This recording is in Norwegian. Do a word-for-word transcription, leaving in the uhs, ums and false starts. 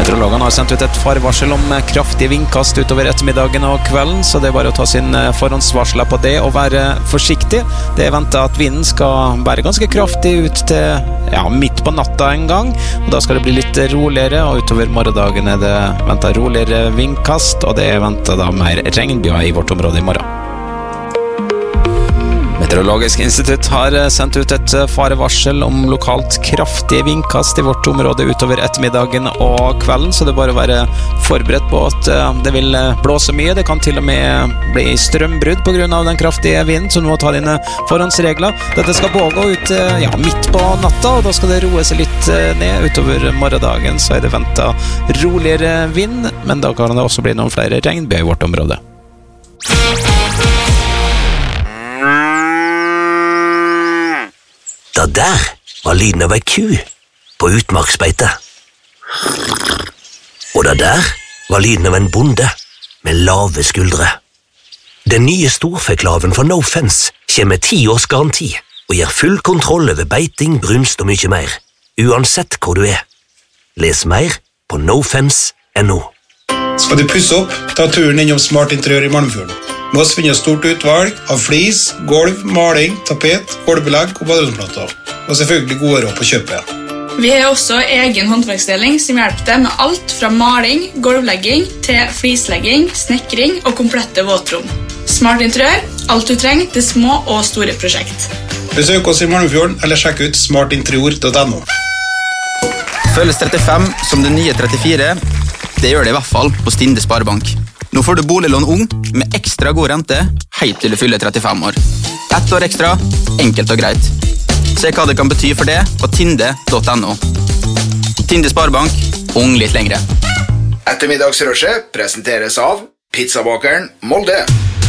Meteorologene har sendt ut et farevarsel om kraftige vindkast utover ettermiddagen og kvelden, så det er bare å ta sin forhåndsvarsler på det og være forsiktig. Det er ventet at vinden skal bære ganske kraftig ut til ja, midt på natta en gang, og da skal det bli litt roligere, og utover morgendagen er det ventet roligere vindkast, og det er ventet da mer regnbyger i vårt område i morgen. Meteorologisk institutt har sendt ut et farevarsel om lokalt kraftige vindkast i vårt område utover ettermiddagen og kvelden, så det er bare å være forberedt på at det vil blåse mye. Det kan til og med bli strømbrudd på grunn av den kraftige vinden, så du må ta dine forhåndsregler. Dette skal pågå ut ja, midt på natta, og da skal det roe seg litt ned. Utover morgendagen så er det ventet roligere vind, men da kan det også bli noen flere regnbyger i vårt område. Det der var lyden av ei ku på utmarksbeite. Og det der var lyden av en bonde med lave skuldre. Den nye storfeklaven fra No Fence kommer med ti års garanti og gir full kontroll over beiting, brunst og mye mer, uansett hvor du er. Les mer på nofence punktum no. Skal du pusse opp, ta turen innom Smart Interiør i Malmfjorden. Med oss finner stort utvalg av flis, gulv, maling, tapet, gulvbelegg og baderomsplater. Og selvfølgelig gode råd på kjøpet. Vi har også egen håndverksdeling som hjelper deg med alt fra maling, gulvlegging til flislegging, snekring og komplette våtrom. Smart Interiør, alt du trenger til små og store prosjekt. Besøk oss i Malmfjorden eller sjekk ut smart interior punktum no. Føles trettifem som det nye trettifire. Det gjør det i hvert fall på Stinde Sparebank. Nå får du boliglån ung med ekstra god rente helt til du fyller trettifem år. Ett år ekstra, enkelt og greit. Se hva det kan bety for det på tinde punktum no. Tinde Sparebank, ung litt lengre. Ettermiddagsrushet presenteres av Pizzabakeren Molde.